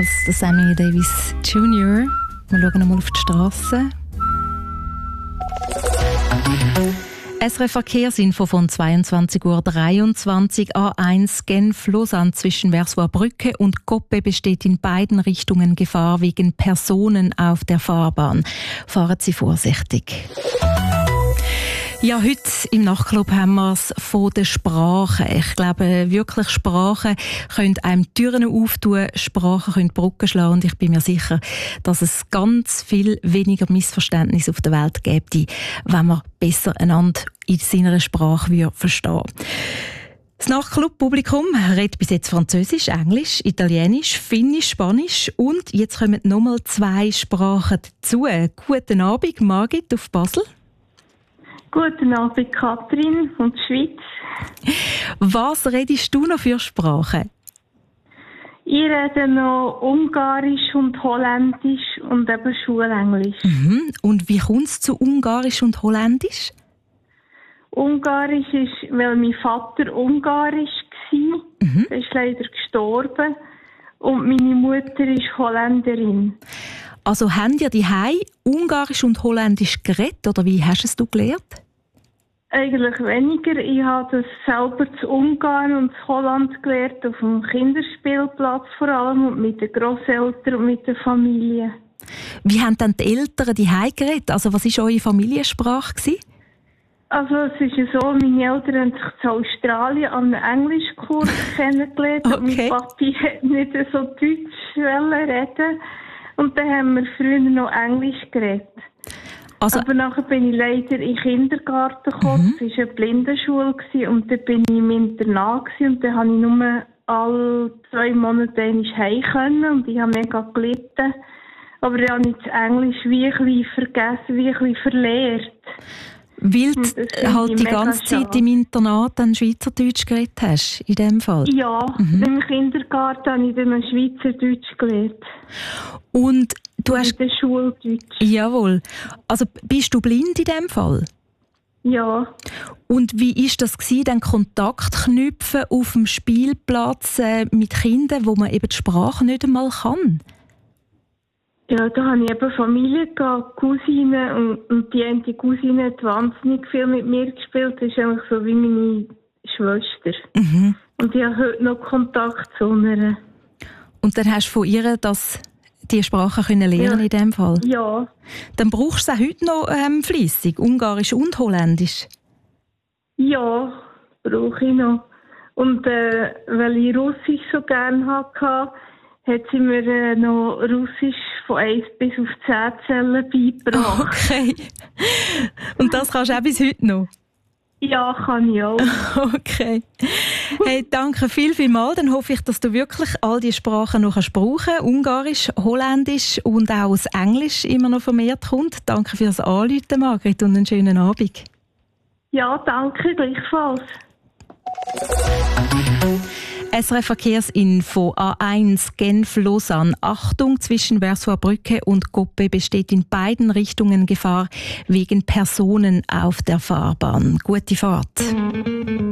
als der Sammy Davis Jr. Wir schauen einmal auf die Straße. SRF Verkehrsinfo von 22:23 Uhr. A1 Genf-Lausanne zwischen Versoix-Brücke und Coppe besteht in beiden Richtungen Gefahr wegen Personen auf der Fahrbahn. Fahren Sie vorsichtig. Ja, heute im Nachtclub haben wir es von der Sprache. Ich glaube, wirklich Sprachen können einem Türen auftun, Sprachen können Brücken schlagen und ich bin mir sicher, dass es ganz viel weniger Missverständnisse auf der Welt gäbe, wenn man besser einander in seiner Sprache verstehen würde. Das Nachtclub-Publikum redet bis jetzt Französisch, Englisch, Italienisch, Finnisch, Spanisch und jetzt kommen nochmal 2 Sprachen dazu. Guten Abend, Margit auf Basel. Guten Abend, Katrin von der Schweiz. Was redest du noch für Sprachen? Ich rede noch Ungarisch und Holländisch und eben Schulenglisch. Und wie kommt es zu Ungarisch und Holländisch? Ungarisch ist, weil mein Vater Ungarisch war. Er ist leider gestorben. Und meine Mutter ist Holländerin. Also haben ihr daheim Ungarisch und Holländisch geredet, oder wie hast du es gelernt? Eigentlich weniger. Ich habe das selber zu Ungarn und zu Holland gelernt, auf dem Kinderspielplatz vor allem und mit den Grosseltern und mit der Familie. Wie haben dann die Eltern daheim geredet? Also was war eure Familiensprache? Also es ist ja so, meine Eltern haben sich in Australien an einem Englischkurs kennengelernt. Okay. Und mein Papi hat nicht so Deutsch reden. Und dann haben wir früher noch Englisch geredet. Also, aber nachher bin ich leider in den Kindergarten gekommen. Das war eine Blindenschule und dann bin ich im Internat und dann konnte ich nur alle 2 Monate heim können und ich habe mega gelitten. Aber dann habe ich das Englisch wie ein bisschen vergessen, wie ein bisschen verlehrt. Weil du halt die ganze Zeit im Internat dann Schweizerdeutsch geredet hast, in dem Fall? Ja, im Kindergarten habe ich dann Schweizerdeutsch gelernt. Und du hast... In der Schuldeutsch. Jawohl. Also bist du blind in dem Fall? Ja. Und wie war das, den Kontakt knüpfen auf dem Spielplatz mit Kindern, wo man eben die Sprache nicht einmal kann? Ja, da habe ich eben Familie gehabt, Cousinen und die eine Cousine hat wahnsinnig viel mit mir gespielt. Das ist eigentlich so wie meine Schwester. Und ich habe heute noch Kontakt zu ihr. Und dann hast du von ihr die Sprache lernen in dem Fall? Ja. Dann brauchst du es auch heute noch fleissig, Ungarisch und Holländisch? Ja, brauche ich noch. Und weil ich Russisch so gerne hatte, hat sie mir noch Russisch von 1 bis auf 10 Zellen beigebracht. Okay. Und das kannst du auch bis heute noch? Ja, kann ich auch. Okay. Hey, danke vielmals. Dann hoffe ich, dass du wirklich all die Sprachen noch brauchen kannst. Ungarisch, Holländisch und auch das Englisch immer noch vermehrt kommt. Danke fürs Anrufen, Margrit, und einen schönen Abend. Ja, danke, gleichfalls. SRF Verkehrsinfo A1 Genf-Lausanne. Achtung, zwischen Versoix-Brücke und Coppe besteht in beiden Richtungen Gefahr wegen Personen auf der Fahrbahn. Gute Fahrt.